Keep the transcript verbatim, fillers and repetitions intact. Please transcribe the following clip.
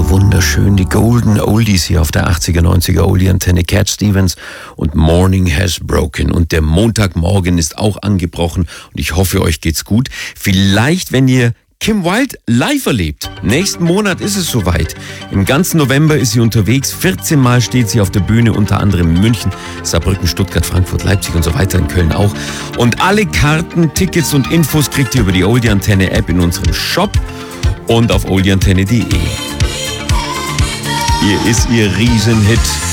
so wunderschön. Die Golden Oldies hier auf der achtziger, neunziger Oldie-Antenne. Cat Stevens und Morning Has Broken. Und der Montagmorgen ist auch angebrochen. Und ich hoffe, euch geht's gut. Vielleicht, wenn ihr Kim Wilde live erlebt. Nächsten Monat ist es soweit. Im ganzen November ist sie unterwegs. vierzehn Mal steht sie auf der Bühne, unter anderem in München, Saarbrücken, Stuttgart, Frankfurt, Leipzig und so weiter, in Köln auch. Und alle Karten, Tickets und Infos kriegt ihr über die Oldie-Antenne-App in unserem Shop und auf oldieantenne punkt de. Hier ist ihr Riesenhit.